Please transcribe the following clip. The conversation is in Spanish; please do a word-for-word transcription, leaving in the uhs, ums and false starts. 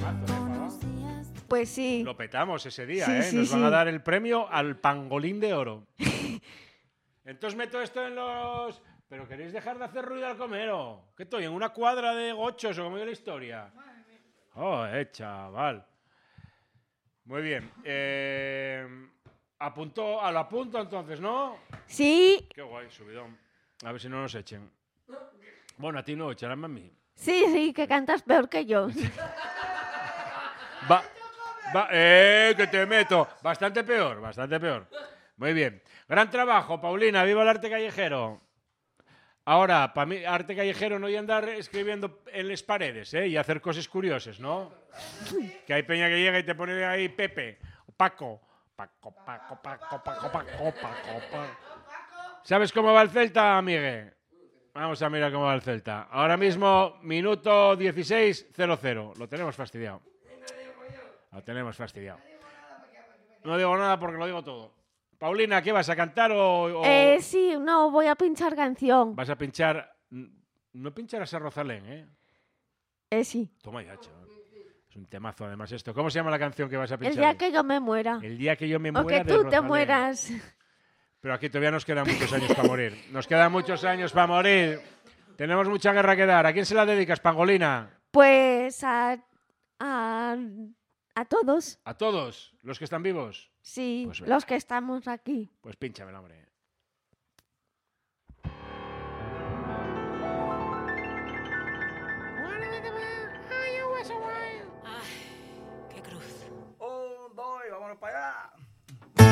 Pues sí. Lo petamos ese día, Sí, ¿eh? sí, Nos van sí. a dar el premio al pangolín de oro. Entonces meto esto en los... Pero queréis dejar de hacer ruido al comero. ¿Qué estoy? ¿En una cuadra de gochos o cómo es la historia? Oh, eh, chaval. Muy bien. Eh, apuntó, a lo apunto entonces, ¿no? Sí, Qué guay, subidón. A ver si no nos echen. Bueno, a ti no, echarán a mí. sí, sí, que cantas peor que yo. Va, va, eh, que te meto. Bastante peor, bastante peor. Muy bien. Gran trabajo, Paulina. Viva el arte callejero. Ahora, para mí, arte callejero no y andar escribiendo en las paredes, ¿eh? Y hacer cosas curiosas, ¿no? Que hay peña que llega y te pone ahí Pepe, o Paco. Paco, Paco, Paco, Paco, Paco, Paco, Paco. ¿Sabes cómo va el Celta, Miguel? Vamos a mirar cómo va el Celta. Ahora mismo, minuto dieciséis, cero cero. Lo tenemos fastidiado. Lo tenemos fastidiado. No digo nada porque lo digo todo. Paulina, ¿qué vas a cantar o...? o... Eh, sí, no, voy a pinchar canción. Vas a pinchar... No pincharás a Rosalén, ¿eh? Eh, sí. Toma ya, chaval. Es un temazo, además, esto. ¿Cómo se llama la canción que vas a pinchar? El día que yo me muera. El día que yo me O muera que de tú te Rosalén. mueras. Pero aquí todavía nos quedan muchos años para morir. Nos quedan muchos años para morir. Tenemos mucha guerra que dar. ¿A quién se la dedicas, Pangolina? Pues a, a, a todos. ¿A todos los que están vivos? Sí, Pues venga. los que estamos aquí. Pues pínchamela, hombre. Ay, qué cruz. Un, dos, y vámonos para allá.